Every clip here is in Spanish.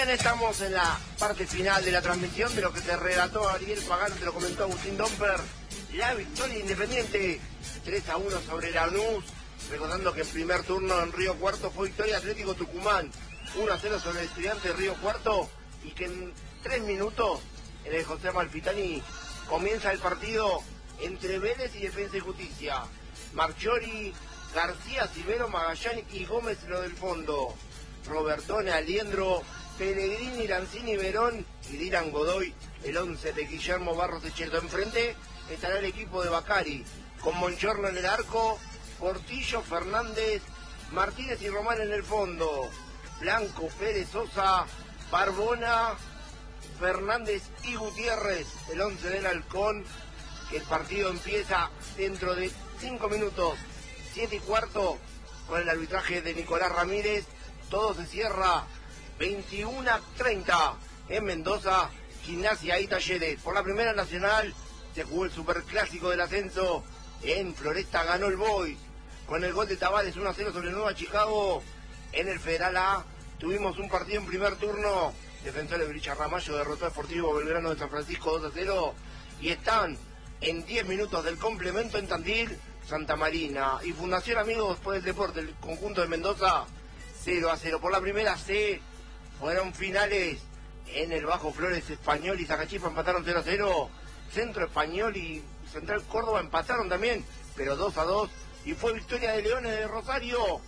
Bien, estamos en la parte final de la transmisión de lo que te relató Ariel Pagano, te lo comentó Agustín Domper. La victoria Independiente 3-1 sobre Lanús. Recordando que el primer turno en Río Cuarto fue victoria Atlético Tucumán 1-0 sobre el Estudiante de Río Cuarto, y que en 3 minutos en el José Amalfitani comienza el partido entre Vélez y Defensa y Justicia. Marchiori, García, Silvero, Magallanes y Gómez lo del fondo. Robertone, Aliendro, Pellegrini, Lanzini, Verón y Dylan Godoy, el 11 de Guillermo Barros Echeto. Enfrente estará el equipo de Bacari, con Monchorno en el arco, Portillo, Fernández, Martínez y Román en el fondo. Blanco, Pérez, Sosa, Barbona, Fernández y Gutiérrez, el 11 del Halcón. El partido empieza dentro de 5 minutos, 7:15, con el arbitraje de Nicolás Ramírez. Todo se cierra 21:30 en Mendoza, Gimnasia y Talleres. Por la Primera Nacional se jugó el superclásico del ascenso. En Floresta ganó el Boys con el gol de Tavares 1-0 sobre Nueva Chicago. En el Federal A tuvimos un partido en primer turno. Defensores de Bricha Ramallo derrotó a Sportivo Belgrano de San Francisco 2-0. Y están en 10 minutos del complemento en Tandil, Santa Marina y Fundación Amigos después del Deporte, el conjunto de Mendoza 0-0. Por la Primera C fueron finales en el Bajo Flores. Español y Zacachipa empataron 0-0. Centro Español y Central Córdoba empataron también, pero 2-2. Y fue victoria de Leones de Rosario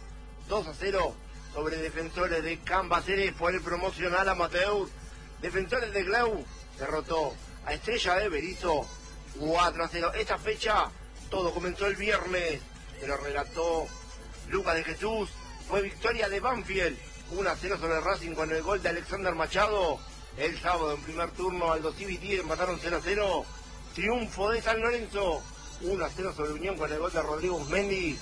2-0 sobre Defensores de Cambaceres por el promocional amateur. Defensores de Glau derrotó a Estrella de Berizo 4-0. Esta fecha todo comenzó el viernes, se lo relató Lucas de Jesús. Fue victoria de Banfield 1-0 sobre Racing con el gol de Alexander Machado. El sábado en primer turno Aldo Civi empataron 0-0. Triunfo de San Lorenzo 1-0 sobre Unión con el gol de Rodrigo Uzmendi.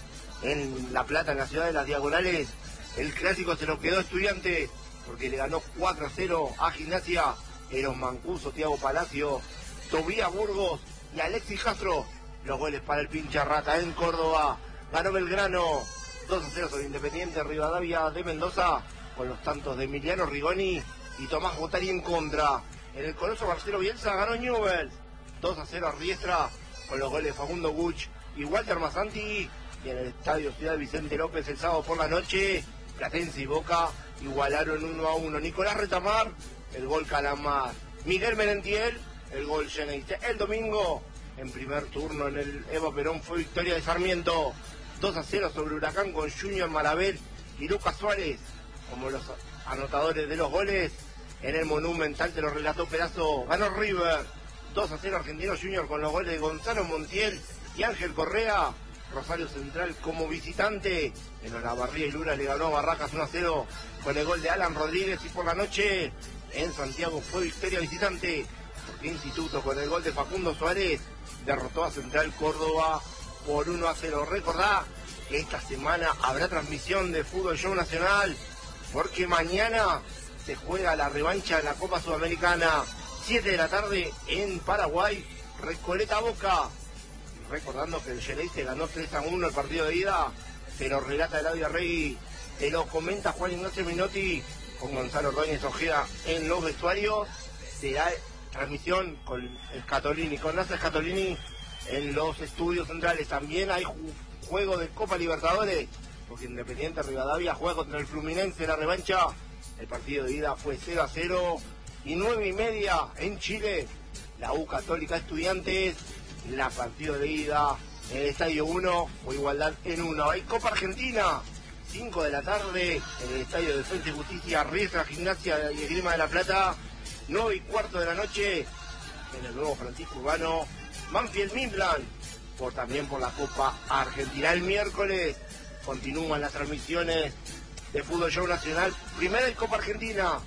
En La Plata, en la ciudad de las Diagonales, el clásico se lo quedó Estudiante porque le ganó 4-0 a Gimnasia. Eron Mancuso, Tiago Palacio, Tobías Burgos y Alexis Castro. Los goles para el pincha rata. En Córdoba ganó Belgrano 2-0 sobre Independiente Rivadavia de Mendoza, con los tantos de Emiliano Rigoni y Tomás Botari en contra. En el Coloso Marcelo Bielsa ganó Newell's 2-0 a Riestra, con los goles de Facundo Guch y Walter Masanti. Y en el Estadio Ciudad Vicente López el sábado por la noche, Platense y Boca igualaron 1-1. Nicolás Retamar, el gol Calamar. Miguel Merentiel, el gol Geneite. El domingo, en primer turno en el Eva Perón, fue victoria de Sarmiento 2-0 sobre Huracán, con Junior Marabel y Lucas Suárez como los anotadores de los goles. En el Monumental, te lo relató Perazo, ganó River 2-0 Argentino Junior con los goles de Gonzalo Montiel y Ángel Correa. Rosario Central como visitante en Olavarría y Lura le ganó a Barracas 1-0 con el gol de Alan Rodríguez. Y por la noche en Santiago fue victoria visitante porque Instituto con el gol de Facundo Suárez derrotó a Central Córdoba por 1-0. Recordá que esta semana habrá transmisión de Fútbol Show Nacional, porque mañana se juega la revancha de la Copa Sudamericana, 7 de la tarde en Paraguay, Recoleta Boca. Recordando que el Geneise ganó 3-1 el partido de ida, se lo relata Eladio Arregui, te lo comenta Juan Ignacio Minotti, con Gonzalo Ordóñez Ojeda en los vestuarios. Será transmisión con Scatolini, con Nasa Scatolini en los estudios centrales. También hay juego de Copa Libertadores, porque Independiente Rivadavia juega contra el Fluminense la revancha. El partido de ida fue 0-0. Y 9:30 en Chile, la U Católica Estudiantes, la partido de ida en el Estadio 1, fue igualdad en 1. Hay Copa Argentina, 5 de la tarde en el Estadio de Defensa y Justicia, Riestra, Gimnasia y Esgrima de la Plata. 9:15 de la noche en el nuevo Francisco Urbano, Banfield Midland, también por la Copa Argentina. El miércoles continúan las transmisiones de Fútbol Show Nacional. Primera en Copa Argentina,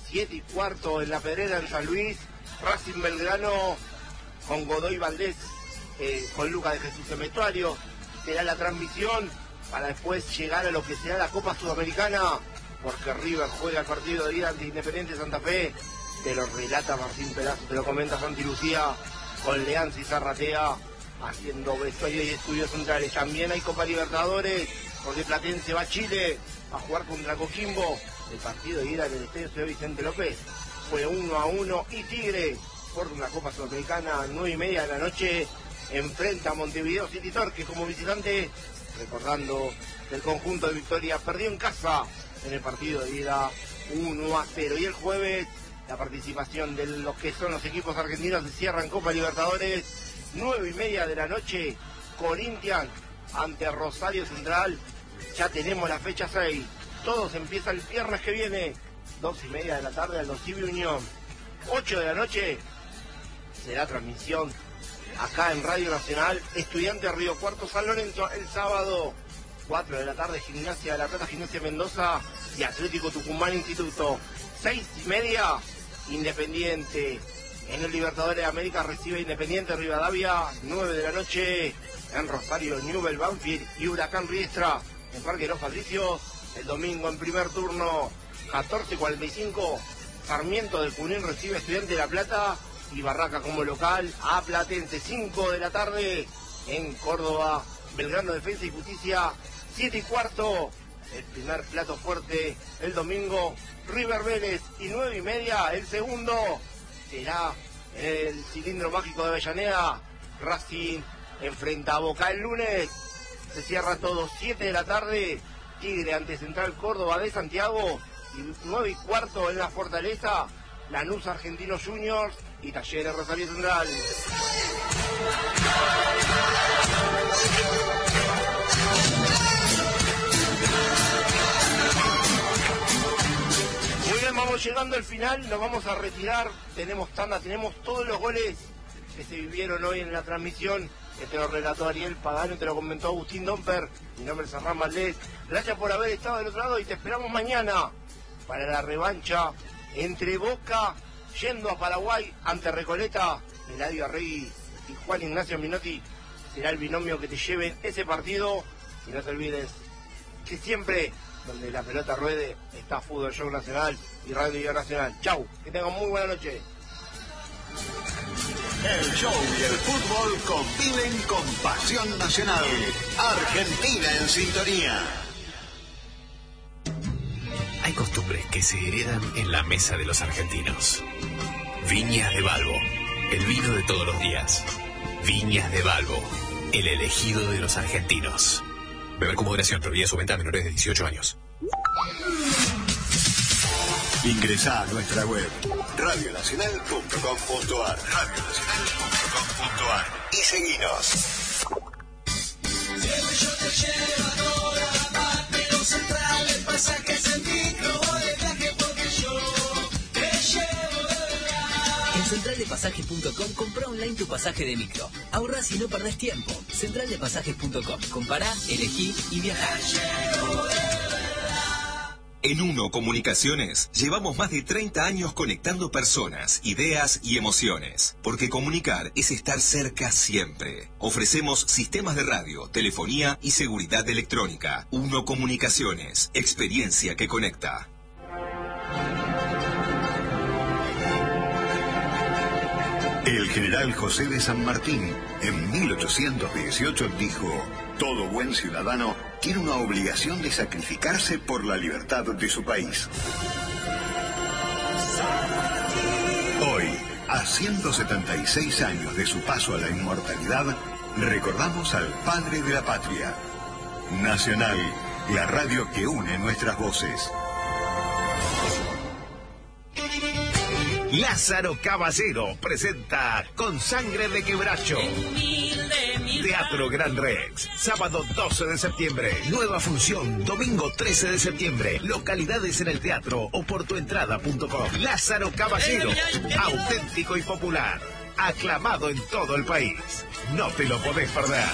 7:15 en La Pedrera en San Luis, Racing Belgrano con Godoy Valdés, con Lucas de Jesús en vestuario. Será la transmisión para después llegar a lo que será la Copa Sudamericana, porque River juega el partido de ida ante Independiente Santa Fe. Te lo relata Martín Perazo, te lo comenta Santi Lucía, con Leanzi Zarratea haciendo vestuario y estudios centrales. También hay Copa Libertadores, porque Platense va a Chile a jugar contra Coquimbo. El partido de ida en el estadio Ciudad Vicente López fue 1-1 y Tigre, por una Copa Sudamericana, 9:30 de la noche, enfrenta a Montevideo City Torque como visitante, recordando que el conjunto de Victoria perdió en casa en el partido de ida 1-0. Y el jueves, la participación de los que son los equipos argentinos se cierra en Copa Libertadores, 9:30 de la noche, Corinthians ante Rosario Central. Ya tenemos la fecha 6. Todos empiezan el viernes que viene, 2:30 de la tarde, al Civi Unión. 8 de la noche será transmisión acá en Radio Nacional, Estudiantes Río Cuarto San Lorenzo. El sábado, 4 de la tarde, Gimnasia de la Plata, Gimnasia Mendoza y Atlético Tucumán Instituto. 6:30, Independiente en el Libertadores de América recibe Independiente Rivadavia. 9 de la noche en Rosario, Newell's Banfield y Huracán Riestra en Parque de los Patricios. El domingo en primer turno, 14:45, Sarmiento de Junín recibe Estudiante de La Plata y Barraca como local a Platense. 5 de la tarde en Córdoba, Belgrano Defensa y Justicia. 7:15, el primer plato fuerte el domingo, River Vélez. Y 9:30, el segundo, será el Cilindro Mágico de Avellaneda. Racing enfrenta a Boca. El lunes se cierra todo, 7 de la tarde, Tigre ante Central Córdoba de Santiago. Y 9:15 en la Fortaleza, Lanús Argentinos Juniors y Talleres Rosario Central. Muy bien, vamos llegando al final, nos vamos a retirar. Tenemos tanda, tenemos todos los goles que se vivieron hoy en la transmisión. Que te lo relató Ariel Pagano, te lo comentó Agustín Domper. Mi nombre es Hernán Valdés. Gracias por haber estado del otro lado y te esperamos mañana para la revancha entre Boca yendo a Paraguay ante Recoleta. Eladio Arregui y Juan Ignacio Minotti será el binomio que te lleve ese partido. Y no te olvides que siempre donde la pelota ruede está Fútbol Show Nacional y Radio Nacional. Chau, que tengan muy buena noche. El show y el fútbol conviven con pasión nacional. Argentina en sintonía. Hay costumbres que se heredan en la mesa de los argentinos. Viñas de Balbo, el vino de todos los días. Viñas de Balbo, el elegido de los argentinos. Beber con moderación, prohibida su venta a menores de 18 años. Ingresá a nuestra web radionacional.com.ar y seguinos. Yo te llevo a toda la parte, lo central, el pasaje es el micro de viaje porque yo te llevo de verdad. En centraldepasajes.com compra online tu pasaje de micro. Ahorrás y no perdés tiempo. Centraldepasajes.com. Compará, elegí y viajá. En Uno Comunicaciones llevamos más de 30 años conectando personas, ideas y emociones. Porque comunicar es estar cerca siempre. Ofrecemos sistemas de radio, telefonía y seguridad electrónica. Uno Comunicaciones, experiencia que conecta. El general José de San Martín, en 1818, dijo: todo buen ciudadano tiene una obligación de sacrificarse por la libertad de su país. Hoy, a 176 años de su paso a la inmortalidad, recordamos al padre de la patria. Nacional, la radio que une nuestras voces. Lázaro Caballero presenta Con Sangre de Quebracho. Teatro Gran Rex, sábado 12 de septiembre. Nueva función, domingo 13 de septiembre. Localidades en el teatro o por tuentrada.com. Lázaro Caballero, auténtico y popular. Aclamado en todo el país. No te lo podés perder.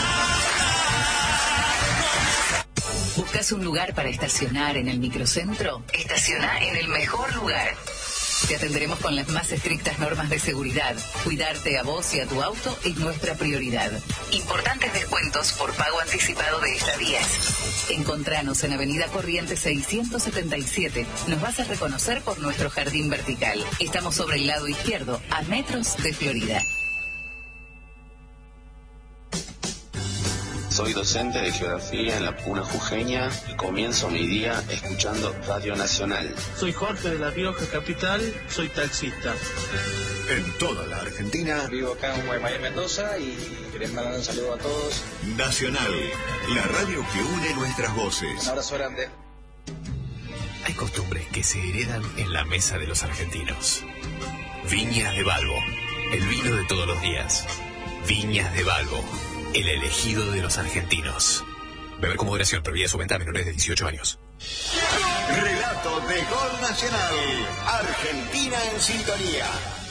¿Buscas un lugar para estacionar en el microcentro? Estaciona en el mejor lugar. Te atenderemos con las más estrictas normas de seguridad. Cuidarte a vos y a tu auto es nuestra prioridad. Importantes descuentos por pago anticipado de estadías. Encontranos en Avenida Corrientes 677. Nos vas a reconocer por nuestro jardín vertical. Estamos sobre el lado izquierdo, a metros de Florida. Soy docente de geografía en la Puna Jujeña y comienzo mi día escuchando Radio Nacional. Soy Jorge de La Rioja Capital, soy taxista. En toda la Argentina. Vivo acá en Guaymallén, Mendoza, y quería mandar un saludo a todos. Nacional, la radio que une nuestras voces. Un abrazo grande. Hay costumbres que se heredan en la mesa de los argentinos. Viñas de Balbo, el vino de todos los días. Viñas de Balbo, el elegido de los argentinos. Beber con moderación, prohibida su venta a menores de 18 años. Relato de Gol Nacional. Argentina en sintonía.